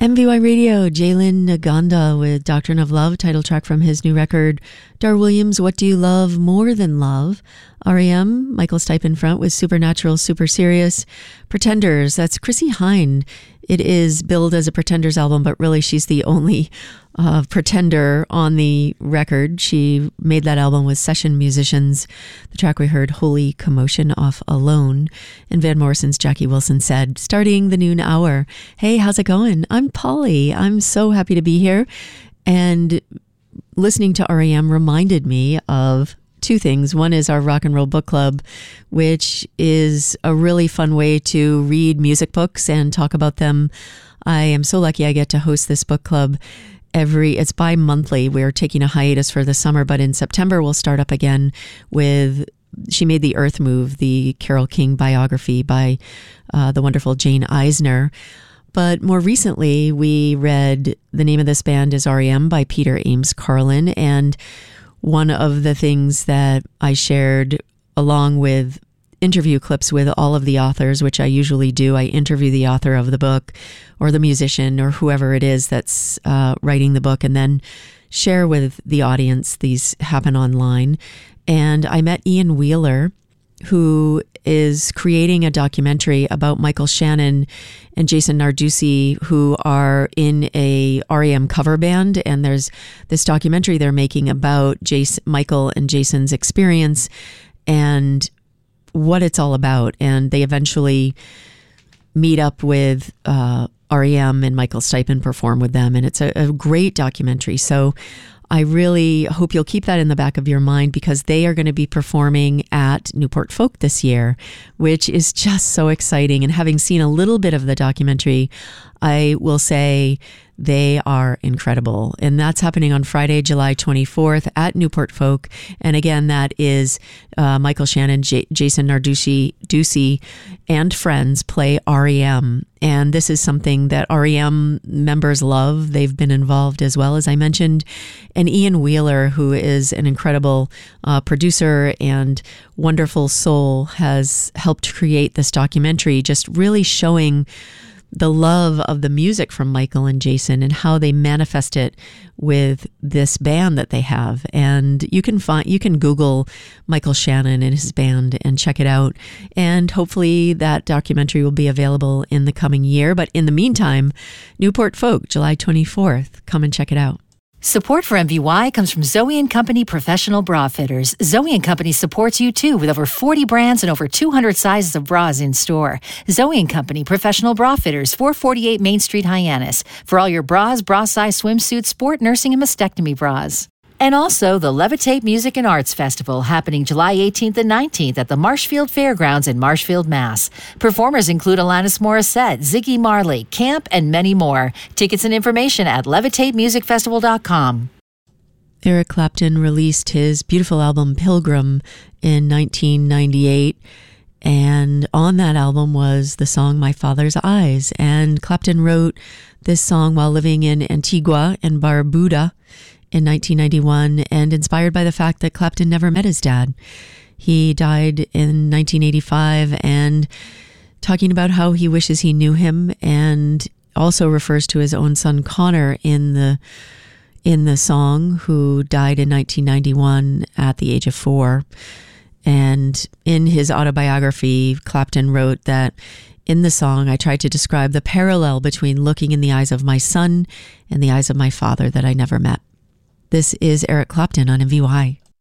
MVY Radio, Jalen Naganda with Doctrine of Love, title track from his new record. Dar Williams, What Do You Love More Than Love? REM, Michael Stipe in front with Supernatural, Super Serious. Pretenders, that's Chrissie Hynde. It is billed as a Pretenders album, but really she's the only pretender on the record. She made that album with session musicians. The track we heard, Holy Commotion, off Alone. And Van Morrison's Jackie Wilson Said, starting the noon hour. Hey, how's it going? I'm Polly. I'm so happy to be here. And listening to REM reminded me of two things. One is our Rock and Roll Book Club, which is a really fun way to read music books and talk about them. I am so lucky I get to host this book club. It's bi-monthly. We're taking a hiatus for the summer, but in September we'll start up again with She Made the Earth Move, the Carole King biography by the wonderful Jane Eisner. But more recently, we read The Name of This Band is REM by Peter Ames Carlin, and one of the things that I shared along with interview clips with all of the authors, which I usually do, I interview the author of the book or the musician or whoever it is that's writing the book, and then share with the audience. These happen online. And I met Ian Wheeler, who is creating a documentary about Michael Shannon and Jason Narducy, who are in a REM cover band. And there's this documentary they're making about Michael and Jason's experience and what it's all about. And they eventually meet up with REM and Michael Stipe and perform with them. And it's a great documentary. So I really hope you'll keep that in the back of your mind, because they are going to be performing at Newport Folk this year, which is just so exciting. And having seen a little bit of the documentary, I will say they are incredible. And that's happening on Friday, July 24th at Newport Folk. And again, that is Michael Shannon, Jason Narducy, and friends play REM. And this is something that REM members love. They've been involved as well, as I mentioned. And Ian Wheeler, who is an incredible producer and wonderful soul, has helped create this documentary, just really showing the love of the music from Michael and Jason and how they manifest it with this band that they have. And you can Google Michael Shannon and his band and check it out. And hopefully that documentary will be available in the coming year. But in the meantime, Newport Folk, July 24th, come and check it out. Support for MVY comes from Zoe & Company Professional Bra Fitters. Zoe & Company supports you too, with over 40 brands and over 200 sizes of bras in store. Zoe & Company Professional Bra Fitters, 448 Main Street, Hyannis. For all your bras, bra size swimsuits, sport, nursing, and mastectomy bras. And also the Levitate Music and Arts Festival, happening July 18th and 19th at the Marshfield Fairgrounds in Marshfield, Mass. Performers include Alanis Morissette, Ziggy Marley, Camp, and many more. Tickets and information at levitatemusicfestival.com. Eric Clapton released his beautiful album Pilgrim in 1998. And on that album was the song My Father's Eyes. And Clapton wrote this song while living in Antigua and Barbuda in 1991, and inspired by the fact that Clapton never met his dad. He died in 1985, and talking about how he wishes he knew him, and also refers to his own son Connor in the song, who died in 1991 at the age of 4. And in his autobiography, Clapton wrote that in the song, I tried to describe the parallel between looking in the eyes of my son and the eyes of my father that I never met. This is Eric Clapton on MVY.